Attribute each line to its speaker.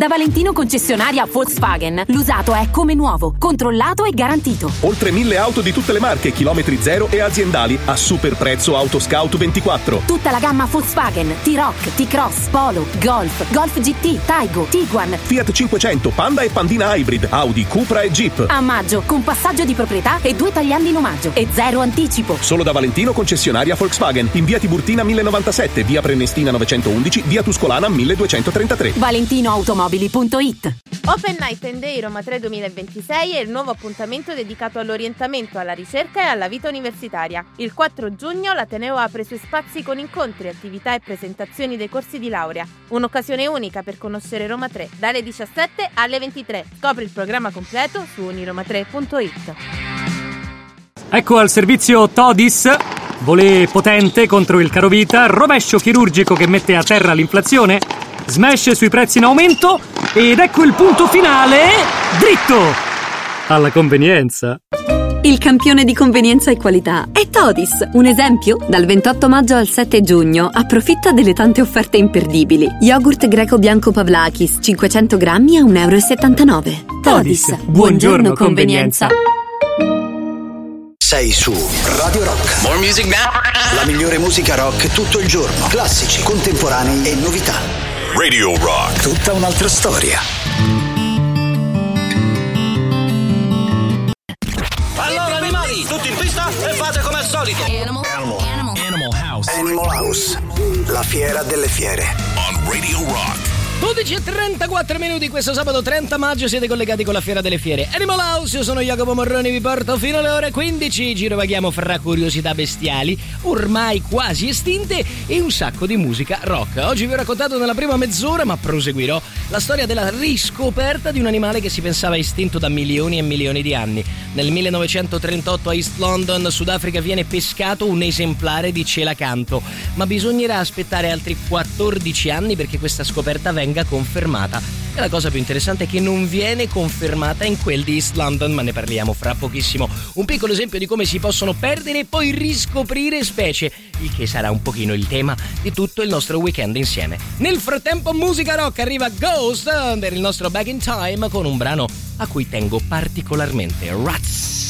Speaker 1: Da Valentino concessionaria Volkswagen, l'usato è come nuovo, controllato e garantito.
Speaker 2: Oltre 1000 auto di tutte le marche, chilometri zero e aziendali a super prezzo Autoscout 24.
Speaker 1: Tutta la gamma Volkswagen, T-Roc, T-Cross, Polo, Golf, Golf GT, Taigo, Tiguan,
Speaker 2: Fiat 500, Panda e Pandina Hybrid, Audi, Cupra e Jeep.
Speaker 1: A maggio, con passaggio di proprietà e 2 tagliandi in omaggio e 0 anticipo.
Speaker 2: Solo da Valentino concessionaria Volkswagen, in via Tiburtina 1097, via Prenestina 911, via Tuscolana 1233.
Speaker 1: ValentinoAutomobili.it.
Speaker 3: Open Night and Day Roma 3 2026 è il nuovo appuntamento dedicato all'orientamento, alla ricerca e alla vita universitaria. Il 4 giugno l'Ateneo apre i suoi spazi con incontri, attività e presentazioni dei corsi di laurea. Un'occasione unica per conoscere Roma 3, dalle 17 alle 23. Scopri il programma completo su uniroma3.it.
Speaker 4: Ecco al servizio Todis, volé potente contro il carovita, rovescio chirurgico che mette a terra l'inflazione, smash sui prezzi in aumento ed ecco il punto finale, dritto alla convenienza.
Speaker 5: Il campione di convenienza e qualità è Todis. Un esempio? Dal 28 maggio al 7 giugno approfitta delle tante offerte imperdibili. Yogurt greco bianco Pavlakis 500 grammi a €1,79. Todis. Buongiorno convenienza.
Speaker 6: Sei su Radio Rock.
Speaker 7: More music now.
Speaker 6: La migliore musica rock tutto il giorno. Classici, contemporanei e novità.
Speaker 7: Radio Rock.
Speaker 6: Tutta un'altra storia.
Speaker 8: Allora animali, tutti in pista e fate come al solito.
Speaker 6: Animal House. La fiera delle fiere.
Speaker 7: On Radio Rock.
Speaker 8: 12:34 questo sabato 30 maggio siete collegati con la Fiera delle Fiere. Animal House, io sono Jacopo Morroni, vi porto fino alle ore 15. Girovaghiamo fra curiosità bestiali, ormai quasi estinte, e un sacco di musica rock. Oggi vi ho raccontato nella prima mezz'ora, ma proseguirò, la storia della riscoperta di un animale che si pensava estinto da milioni e milioni di anni. Nel 1938 a East London, Sudafrica, viene pescato un esemplare di celacanto, ma bisognerà aspettare altri 14 anni perché questa scoperta venga confermata. E la cosa più interessante è che non viene confermata in quel di East London, ma ne parliamo fra pochissimo. Un piccolo esempio di come si possono perdere e poi riscoprire specie, il che sarà un pochino il tema di tutto il nostro weekend insieme. Nel frattempo musica rock, arriva Ghost per il nostro Back in Time con un brano a cui tengo particolarmente, Rats.